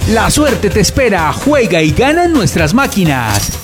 La suerte te espera, juega y gana en nuestras máquinas.